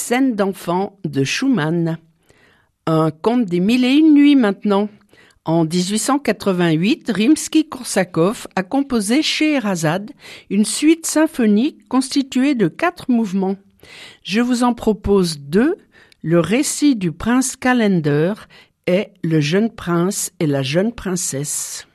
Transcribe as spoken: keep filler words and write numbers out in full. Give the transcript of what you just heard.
Scènes d'enfants de Schumann. Un conte des mille et une nuits maintenant. En dix-huit cent quatre-vingt-huit, Rimsky-Korsakov a composé Scheherazade, une suite symphonique constituée de quatre mouvements. Je vous en propose deux, le récit du prince Kalender et le jeune prince et la jeune princesse.